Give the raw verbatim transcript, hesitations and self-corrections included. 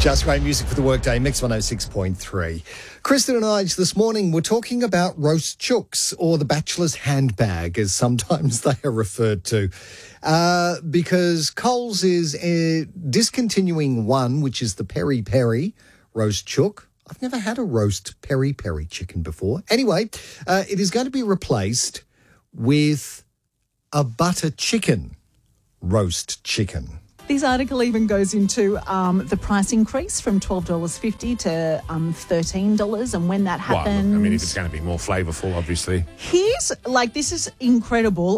Just great music for the workday, Mix one oh six point three. Kristen and I this morning were talking about roast chooks, or the bachelor's handbag, as sometimes they are referred to, uh, because Coles is uh, discontinuing one, which is the peri peri roast chook. I've never had a roast peri peri chicken before. Anyway, uh, it is going to be replaced with a butter chicken roast chicken. This article even goes into um, the price increase from twelve dollars fifty to um, thirteen dollars and when that happens. Well, I mean, if it's going to be more flavourful, obviously. Here's, like, this is incredible.